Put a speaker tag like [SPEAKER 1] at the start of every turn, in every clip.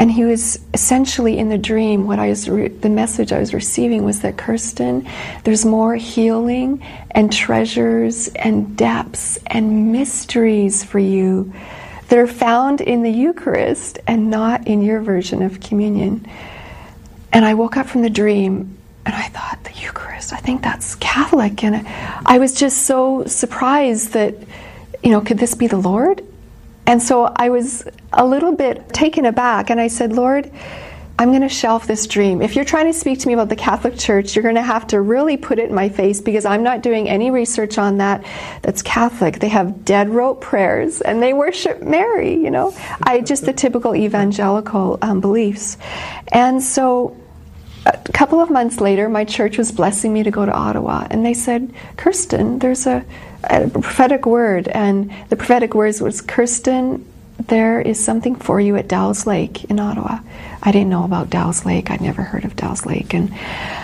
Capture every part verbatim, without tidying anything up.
[SPEAKER 1] And he was essentially in the dream, what I was re- the message I was receiving was that, Kirsten, there's more healing and treasures and depths and mysteries for you that are found in the Eucharist and not in your version of communion. And I woke up from the dream and I thought, the Eucharist, I think that's Catholic. And I was just so surprised that, you know, could this be the Lord? And so I was a little bit taken aback, and I said, Lord, I'm going to shelf this dream. If you're trying to speak to me about the Catholic Church, you're going to have to really put it in my face, because I'm not doing any research on that that's Catholic. They have dead rote prayers, and they worship Mary, you know. I just the typical evangelical um, beliefs. And so a couple of months later, my church was blessing me to go to Ottawa, and they said, Kirsten, there's a, a prophetic word, and the prophetic words was, Kirsten, there is something for you at Dow's Lake in Ottawa. I didn't know about Dow's Lake. I'd never heard of Dow's Lake. And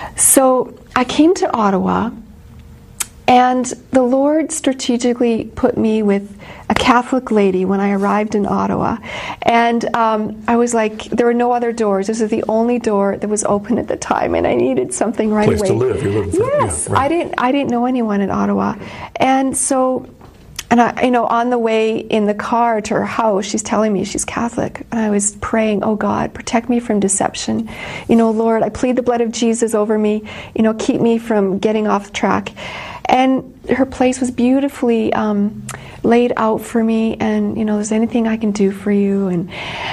[SPEAKER 1] so I came to Ottawa, and the Lord strategically put me with a Catholic lady when I arrived in Ottawa. And um, I was like, there were no other doors. This is the only door that was open at the time, and I needed something right
[SPEAKER 2] Place
[SPEAKER 1] away.
[SPEAKER 2] Place to live. You're living
[SPEAKER 1] yes,
[SPEAKER 2] yeah, right.
[SPEAKER 1] I didn't. I didn't know anyone in Ottawa, and so. And I, you know, on the way in the car to her house, she's telling me she's Catholic. And I was praying, oh God, protect me from deception. You know, Lord, I plead the blood of Jesus over me. You know, keep me from getting off track. And her place was beautifully um, laid out for me. And, you know, there's anything I can do for you. And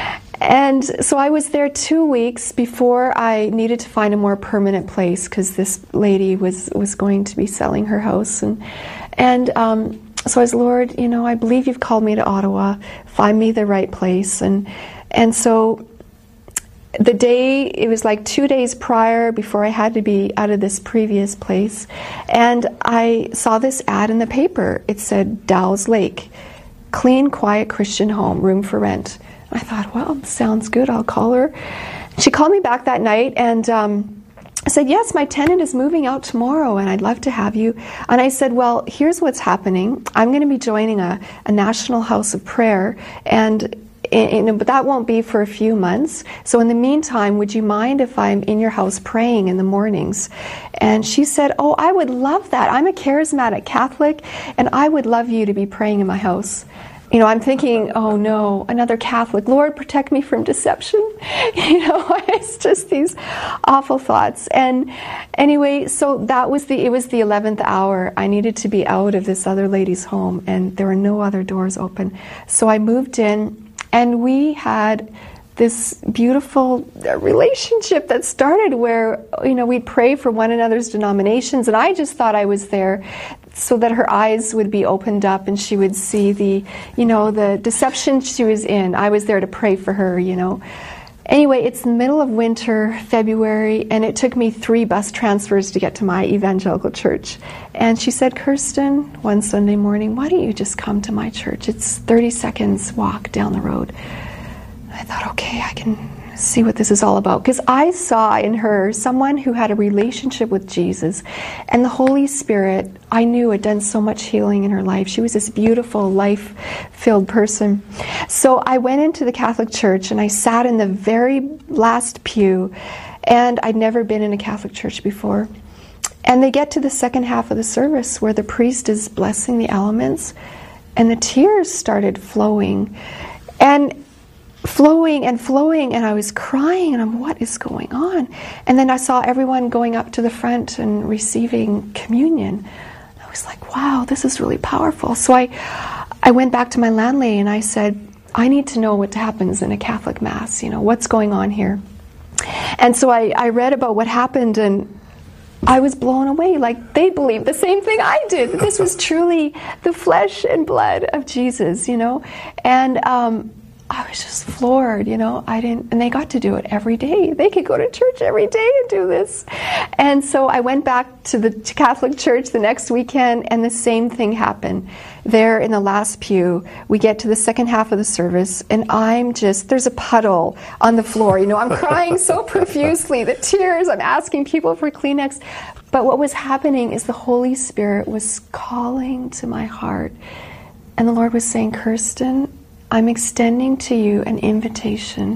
[SPEAKER 1] and so I was there two weeks before I needed to find a more permanent place, because this lady was, was going to be selling her house. And, and, um, So I was, Lord, you know, I believe you've called me to Ottawa. Find me the right place. And and so the day, it was like two days prior before I had to be out of this previous place. And I saw this ad in the paper. It said, Dow's Lake, clean, quiet Christian home, room for rent. I thought, well, sounds good. I'll call her. She called me back that night, and um, I said, yes, my tenant is moving out tomorrow, and I'd love to have you. And I said, well, here's what's happening. I'm going to be joining a, a national house of prayer, and in, in, but that won't be for a few months. So in the meantime, would you mind if I'm in your house praying in the mornings? And she said, oh, I would love that. I'm a charismatic Catholic, and I would love you to be praying in my house. You know, I'm thinking, oh no, another Catholic. Lord, protect me from deception. You know, it's just these awful thoughts. And anyway, so that was the, it was the eleventh hour. I needed to be out of this other lady's home, and there were no other doors open. So I moved in, and we had this beautiful relationship that started where, you know, we'd pray for one another's denominations, and I just thought I was there so that her eyes would be opened up and she would see the, you know, the deception she was in. I was there to pray for her, you know. Anyway, it's the middle of winter, February, and it took me three bus transfers to get to my evangelical church. And she said, Kirsten, one Sunday morning, why don't you just come to my church? It's thirty seconds walk down the road. I thought, okay, I can see what this is all about. Because I saw in her someone who had a relationship with Jesus, and the Holy Spirit, I knew, had done so much healing in her life. She was this beautiful, life-filled person. So I went into the Catholic Church, and I sat in the very last pew, and I'd never been in a Catholic church before. And they get to the second half of the service where the priest is blessing the elements, and the tears started flowing. And flowing and flowing, and I was crying, and I'm, what is going on? And then I saw everyone going up to the front and receiving communion. I was like, wow, this is really powerful. So I, I went back to my landlady, and I said, I need to know what happens in a Catholic Mass, you know, what's going on here? And so I, I read about what happened, and I was blown away. Like, they believed the same thing I did. That this was truly the flesh and blood of Jesus, you know? And um, I was just floored, you know. I didn't, and they got to do it every day. They could go to church every day and do this. And so I went back to the Catholic Church the next weekend, and the same thing happened. There in the last pew, we get to the second half of the service, and I'm just, there's a puddle on the floor. You know, I'm crying so profusely, the tears, I'm asking people for Kleenex. But what was happening is the Holy Spirit was calling to my heart. And the Lord was saying, Kirsten, I'm extending to you an invitation